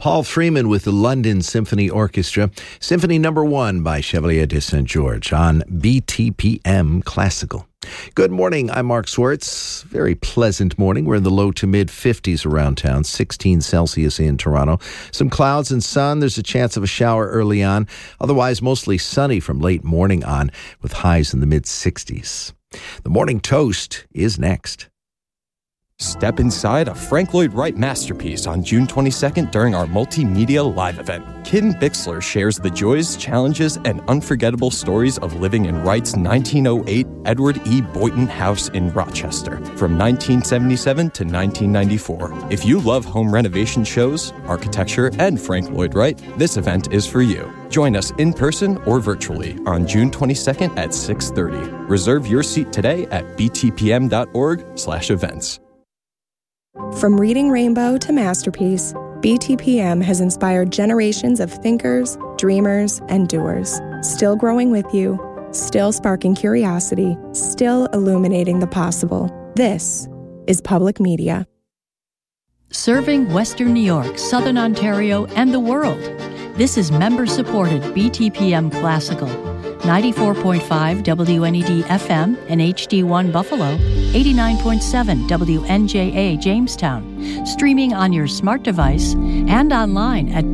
Paul Freeman with the London Symphony Orchestra, Symphony No. 1 by Chevalier de St. George on BTPM Classical. Good morning, I'm Mark Swartz. Very pleasant morning. We're in the low to mid 50s around town, 16 Celsius in Toronto. Some clouds and sun. There's a chance of a shower early on. Otherwise, mostly sunny from late morning on with highs in the mid 60s. The Morning Toast is next. Step inside a Frank Lloyd Wright masterpiece on June 22nd during our multimedia live event. Kim Bixler shares the joys, challenges, and unforgettable stories of living in Wright's 1908 Edward E. Boynton House in Rochester from 1977 to 1994. If you love home renovation shows, architecture, and Frank Lloyd Wright, this event is for you. Join us in person or virtually on June 22nd at 6:30. Reserve your seat today at btpm.org/events. From Reading Rainbow to Masterpiece, BTPM has inspired generations of thinkers, dreamers, and doers, still growing with you, still sparking curiosity, still illuminating the possible. This is public media. Serving Western New York, Southern Ontario, and the world. This is member-supported BTPM Classical. 94.5 WNED FM and HD1 Buffalo, 89.7 WNJA Jamestown, streaming on your smart device and online at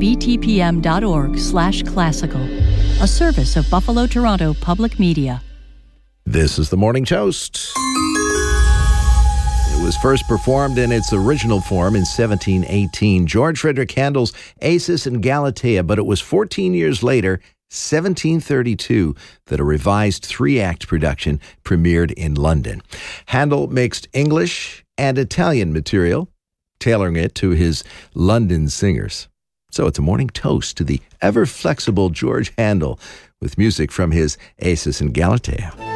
btpm.org/classical, a service of Buffalo Toronto Public Media. This is the Morning Toast. It was first performed in its original form in 1718, George Frederick Handel's Acis and Galatea, but it was 14 years later, 1732, that a revised three-act production premiered in London. Handel mixed English and Italian material, tailoring it to his London singers. So it's a morning toast to the ever-flexible George Handel with music from his Acis and Galatea.